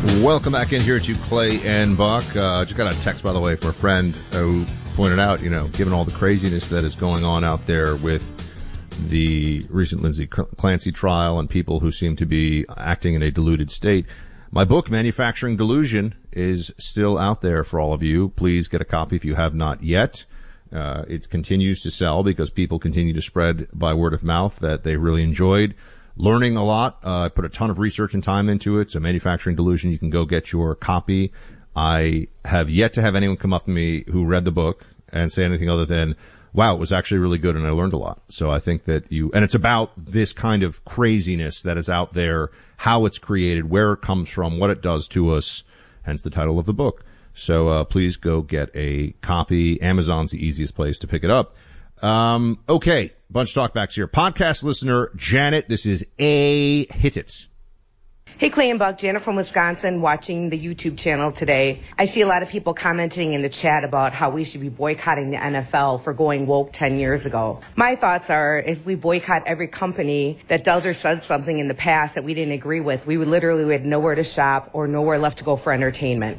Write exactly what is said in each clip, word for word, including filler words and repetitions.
Welcome back in here to Clay and Buck. Uh, just got a text, by the way, from a friend who pointed out, you know, given all the craziness that is going on out there with the recent Lindsay Clancy trial and people who seem to be acting in a deluded state, my book, Manufacturing Delusion, is still out there for all of you. Please get a copy if you have not yet. Uh, it continues to sell because people continue to spread by word of mouth that they really enjoyed learning a lot. Uh, I put a ton of research and time into it. So Manufacturing Delusion, you can go get your copy. I have yet to have anyone come up to me who read the book and say anything other than, wow, it was actually really good and I learned a lot. So I think that you, and it's about this kind of craziness that is out there, how it's created, where it comes from, what it does to us, hence the title of the book. So, uh, please go get a copy. Amazon's the easiest place to pick it up. Um, okay. Bunch of talkbacks here. Podcast listener Janet, this is A. Hit It. Hey, Clay and Buck, Janet from Wisconsin, watching the YouTube channel today. I see a lot of people commenting in the chat about how we should be boycotting the N F L for going woke ten years ago. My thoughts are, if we boycott every company that does or says something in the past that we didn't agree with, we would literally have nowhere to shop or nowhere left to go for entertainment.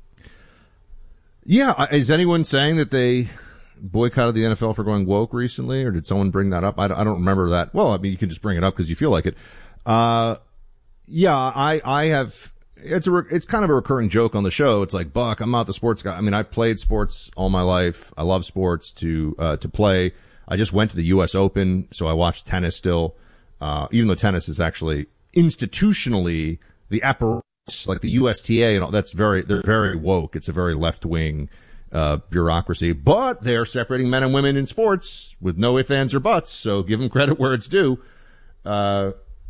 Yeah, is anyone saying that they boycotted the N F L for going woke recently, or did someone bring that up? I don't, I don't remember that. Well, I mean, you can just bring it up because you feel like it. Uh, yeah, I, I have, it's a, it's kind of a recurring joke on the show. It's like, Buck, I'm not the sports guy. I mean, I played sports all my life. I love sports to, uh, to play. I just went to the U S Open, so I watched tennis still. Uh, even though tennis is actually institutionally the apparatus, like the U S T A and all, that's very, they're very woke. It's a very left wing, uh, bureaucracy, but they're separating men and women in sports with no ifs, ands, or buts. So give them credit where it's due. Uh,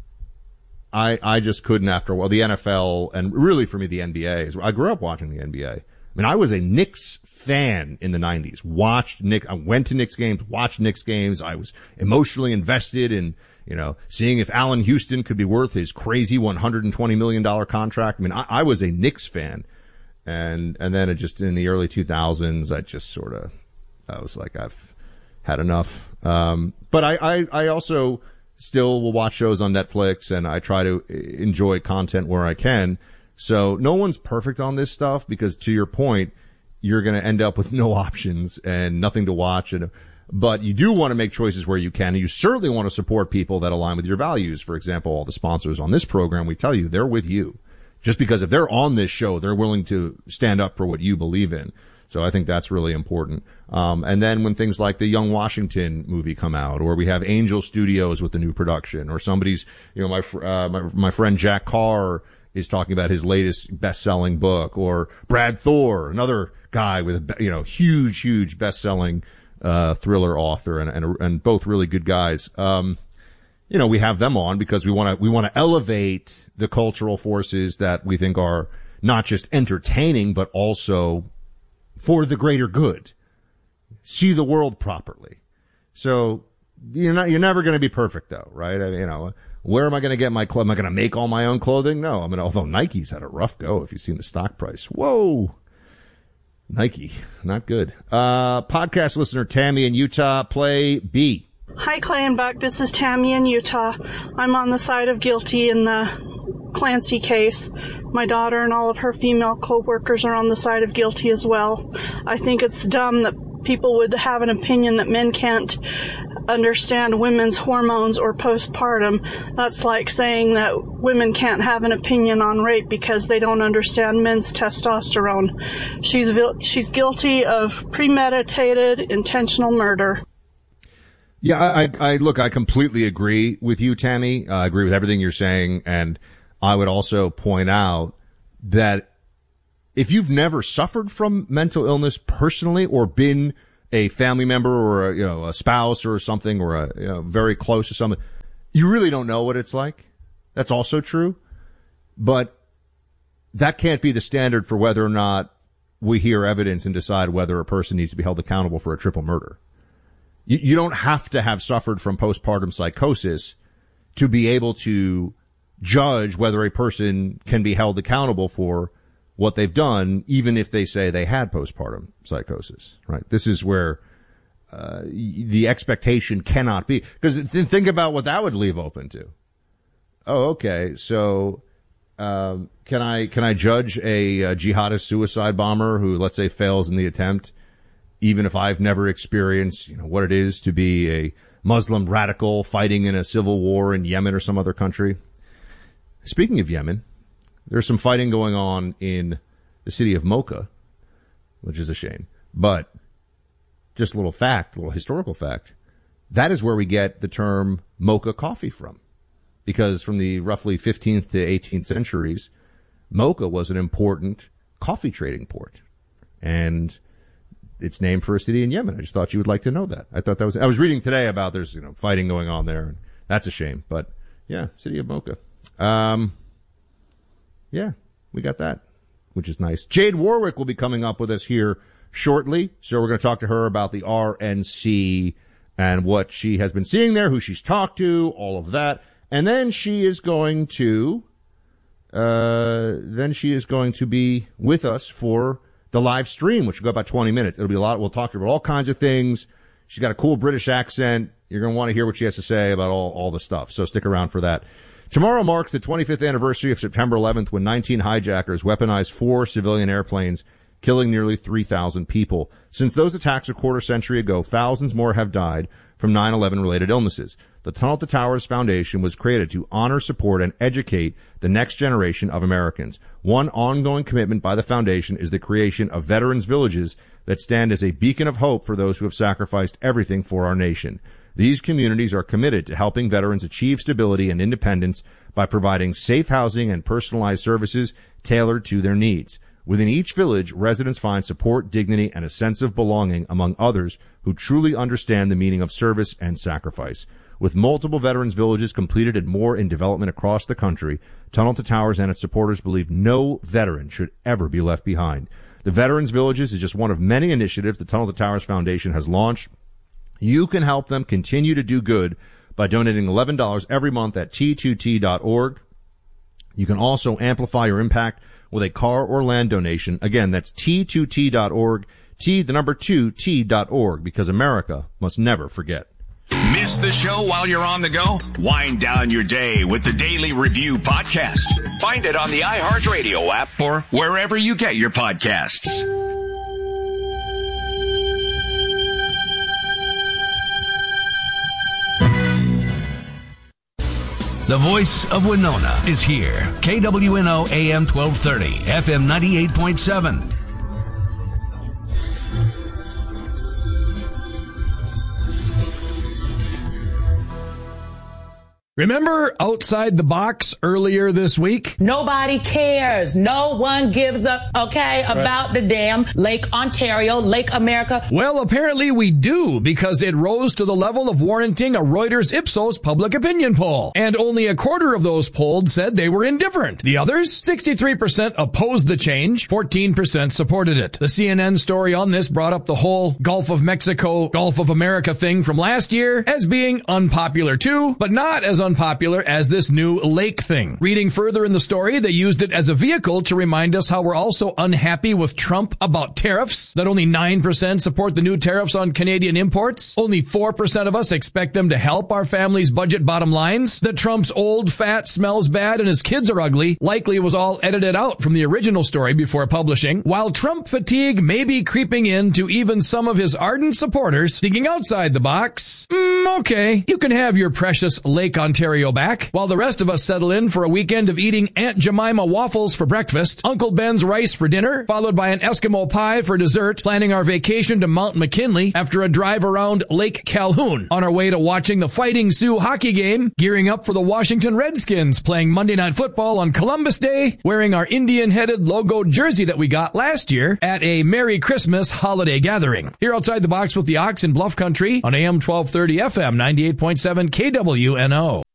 I, I just couldn't after a while. The N F L and really for me, the N B A is, I grew up watching the N B A. I mean, I was a Knicks fan in the nineties, watched Nick, I went to Knicks games, watched Knicks games. I was emotionally invested in, you know, seeing if Allen Houston could be worth his crazy one hundred twenty million dollars contract. I mean, I, I was a Knicks fan. And, and then it just, in the early two thousands, I just sort of, I was like, I've had enough. Um, but I, I, I also still will watch shows on Netflix and I try to enjoy content where I can. So no one's perfect on this stuff because to your point, you're going to end up with no options and nothing to watch. And, but you do want to make choices where you can. And you certainly want to support people that align with your values. For example, all the sponsors on this program, we tell you they're with you. Just because if they're on this show, they're willing to stand up for what you believe in. So I think that's really important. Um, and then when things like the Young Washington movie come out, or we have Angel Studios with the new production, or somebody's, you know, my, uh, my, my friend Jack Carr is talking about his latest best-selling book, or Brad Thor, another guy with, you know, huge, huge best-selling, uh, thriller author and, and, and both really good guys. Um, you know, we have them on because we want to, we want to elevate the cultural forces that we think are not just entertaining, but also for the greater good. See the world properly. So you're not, you're never going to be perfect though, right? I mean, you know, where am I going to get my clothes? Am I going to make all my own clothing? No. I mean, although Nike's had a rough go if you've seen the stock price. Whoa. Nike. Not good. Uh, podcast listener Tammy in Utah, play B. Hi, Clay and Buck. This is Tammy in Utah. I'm on the side of guilty in the Clancy case. My daughter and all of her female co-workers are on the side of guilty as well. I think it's dumb that people would have an opinion that men can't understand women's hormones or postpartum. That's like saying that women can't have an opinion on rape because they don't understand men's testosterone. She's she's guilty of premeditated, intentional murder. Yeah, I, I look, I completely agree with you, Tammy. I agree with everything you're saying. And I would also point out that if you've never suffered from mental illness personally or been a family member or a, you know, a spouse or something or a, you know, very close to someone, you really don't know what it's like. That's also true. But that can't be the standard for whether or not we hear evidence and decide whether a person needs to be held accountable for a triple murder. You, you don't have to have suffered from postpartum psychosis to be able to judge whether a person can be held accountable for what they've done, even if they say they had postpartum psychosis, right? This is where uh the expectation cannot be. Because th- think about what that would leave open to. Oh, okay, so Um, can I can I judge a, a jihadist suicide bomber who, let's say, fails in the attempt, even if I've never experienced, you know, what it is to be a Muslim radical fighting in a civil war in Yemen or some other country? Speaking of Yemen, there's some fighting going on in the city of Mocha, which is a shame. But just a little fact, a little historical fact, that is where we get the term Mocha coffee from. Because from the roughly fifteenth to eighteenth centuries, Mocha was an important coffee trading port. And it's named for a city in Yemen. I just thought you would like to know that. I thought that was, I was reading today about there's, you know, fighting going on there. And that's a shame. But yeah, city of Mocha. Um, yeah, we got that, which is nice. Jade Warwick will be coming up with us here shortly. So we're going to talk to her about the R N C and what she has been seeing there, who she's talked to, all of that. And then she is going to, uh, then she is going to be with us for the live stream, which will go about twenty minutes. It'll be a lot. We'll talk to her about all kinds of things. She's got a cool British accent. You're going to want to hear what she has to say about all, all the stuff. So stick around for that. Tomorrow marks the twenty-fifth anniversary of September eleventh, when nineteen hijackers weaponized four civilian airplanes, killing nearly three thousand people. Since those attacks a quarter century ago, thousands more have died from nine eleven related illnesses. The Tunnel to Towers Foundation was created to honor, support, and educate the next generation of Americans. One ongoing commitment by the foundation is the creation of veterans villages that stand as a beacon of hope for those who have sacrificed everything for our nation. These communities are committed to helping veterans achieve stability and independence by providing safe housing and personalized services tailored to their needs. Within each village, residents find support, dignity, and a sense of belonging among others who truly understand the meaning of service and sacrifice. With multiple veterans villages completed and more in development across the country, Tunnel to Towers and its supporters believe no veteran should ever be left behind. The Veterans Villages is just one of many initiatives the Tunnel to Towers Foundation has launched. You can help them continue to do good by donating eleven dollars every month at T two T dot org. You can also amplify your impact with a car or land donation. Again, that's T two T dot org, T, the number two, T dot org, because America must never forget. Miss the show while you're on the go? Wind down your day with the Daily Review Podcast. Find it on the iHeartRadio app or wherever you get your podcasts. The voice of Winona is here. K W N O A M twelve thirty, F M ninety-eight point seven. Remember Outside the Box earlier this week? Nobody cares. No one gives up, okay, about right. the damn Lake Ontario, Lake America. Well, apparently we do, because it rose to the level of warranting a Reuters Ipsos public opinion poll. And only a quarter of those polled said they were indifferent. The others, sixty-three percent opposed the change, fourteen percent supported it. The C N N story on this brought up the whole Gulf of Mexico, Gulf of America thing from last year as being unpopular too, but not as unpopular as this new lake thing. Reading further in the story, they used it as a vehicle to remind us how we're also unhappy with Trump about tariffs, that only nine percent support the new tariffs on Canadian imports, only four percent of us expect them to help our family's budget bottom lines, that Trump's old, fat, smells bad, and his kids are ugly likely was all edited out from the original story before publishing, while Trump fatigue may be creeping in to even some of his ardent supporters thinking outside the box. Mm, okay, you can have your precious Lake Ontario back, while the rest of us settle in for a weekend of eating Aunt Jemima waffles for breakfast, Uncle Ben's rice for dinner, followed by an Eskimo pie for dessert, planning our vacation to Mount McKinley after a drive around Lake Calhoun, on our way to watching the Fighting Sioux hockey game, gearing up for the Washington Redskins playing Monday Night Football on Columbus Day, wearing our Indian-headed logo jersey that we got last year at a Merry Christmas holiday gathering. Here outside the box with the Ox in Bluff Country on A M twelve thirty, F M ninety-eight point seven K W N O.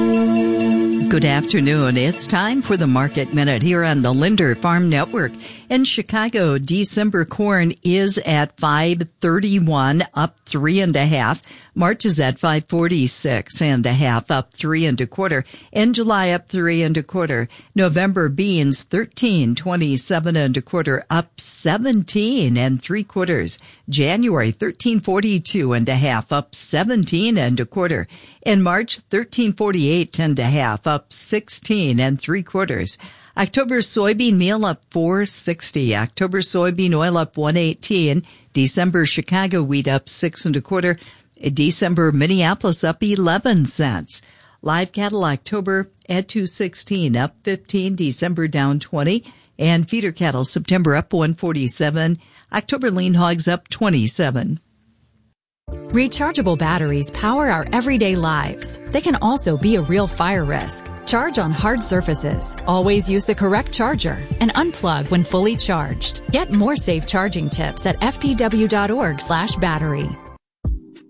Good afternoon. It's time for the Market Minute here on the Linder Farm Network. In Chicago, December corn is at five thirty-one, up three and a half. March is at five forty-six and a half, up three and a quarter. In July, up three and a quarter. November beans, thirteen twenty-seven and a quarter, up seventeen and three quarters. January, thirteen forty-two and a half, up seventeen and a quarter. In March, thirteen forty-eight and a half, up sixteen and three quarters. October soybean meal up four sixty. October soybean oil up one eighteen. December Chicago wheat up six and a quarter. December Minneapolis up eleven cents. Live cattle October at two sixteen, up fifteen. December down twenty. And feeder cattle September up one forty-seven. October lean hogs up twenty-seven. Rechargeable batteries power our everyday lives. They can also be a real fire risk. Charge on hard surfaces. Always use the correct charger and unplug when fully charged. Get more safe charging tips at f p w dot org slash battery.